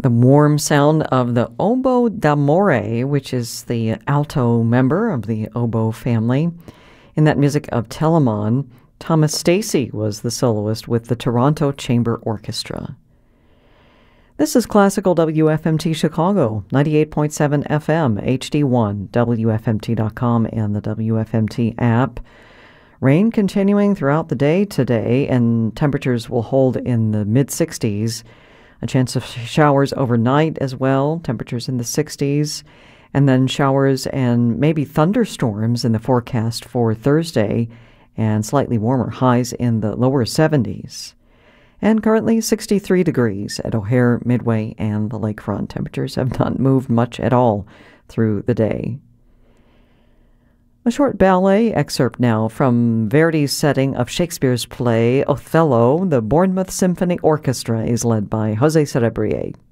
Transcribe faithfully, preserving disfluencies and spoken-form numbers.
The warm sound of the oboe d'amore, which is the alto member of the oboe family. In that music of Telemon, Thomas Stacy was the soloist with the Toronto Chamber Orchestra. This is Classical W F M T Chicago, ninety-eight point seven F M, H D one, W F M T dot com, and the W F M T app. Rain continuing throughout the day today, and temperatures will hold in the mid sixties. A chance of showers overnight as well, temperatures in the sixties, and then showers and maybe thunderstorms in the forecast for Thursday, and slightly warmer highs in the lower seventies. And currently sixty-three degrees at O'Hare, Midway, and the lakefront. Temperatures have not moved much at all through the day. A short ballet excerpt now from Verdi's setting of Shakespeare's play Othello. The Bournemouth Symphony Orchestra is led by José Cerebrier.